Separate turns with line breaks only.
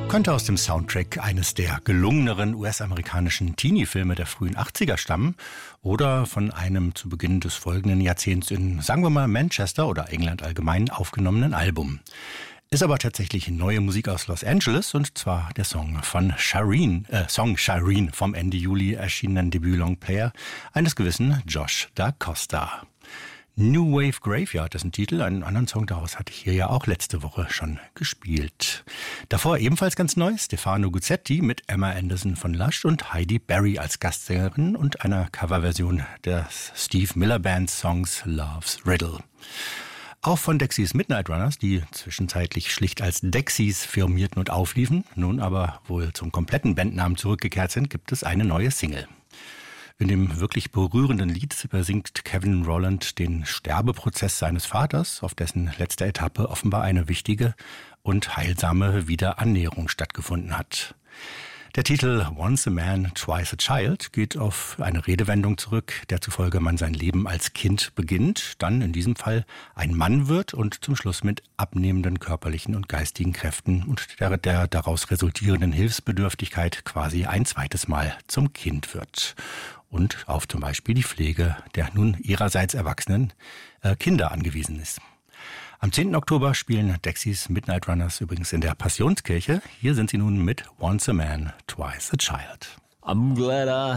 Könnte aus dem Soundtrack eines der gelungeneren US-amerikanischen Teenie-Filme der frühen 80er stammen oder von einem zu Beginn des folgenden Jahrzehnts in, sagen wir mal, Manchester oder England allgemein aufgenommenen Album. Ist aber tatsächlich neue Musik aus Los Angeles, und zwar der Song Shireen vom Ende Juli erschienenen Debüt-Longplayer eines gewissen Josh Da Costa. New Wave Graveyard ist ein Titel, einen anderen Song daraus hatte ich hier ja auch letzte Woche schon gespielt. Davor ebenfalls ganz neu, Stefano Guzzetti mit Emma Anderson von Lush und Heidi Berry als Gastsängerin und einer Coverversion des Steve Miller Band Songs Love's Riddle. Auch von Dexys Midnight Runners, die zwischenzeitlich schlicht als Dexys firmierten und aufliefen, nun aber wohl zum kompletten Bandnamen zurückgekehrt sind, gibt es eine neue Single. In dem wirklich berührenden Lied besingt Kevin Rowland den Sterbeprozess seines Vaters, auf dessen letzter Etappe offenbar eine wichtige und heilsame Wiederannäherung stattgefunden hat. Der Titel Once a Man, Twice a Child geht auf eine Redewendung zurück, der zufolge man sein Leben als Kind beginnt, dann in diesem Fall ein Mann wird und zum Schluss mit abnehmenden körperlichen und geistigen Kräften und der daraus resultierenden Hilfsbedürftigkeit quasi ein zweites Mal zum Kind wird. Und auf zum Beispiel die Pflege der nun ihrerseits erwachsenen Kinder angewiesen ist. Am 10. Oktober spielen Dexys Midnight Runners übrigens in der Passionskirche. Hier sind sie nun mit Once a Man, Twice a Child.
I'm glad I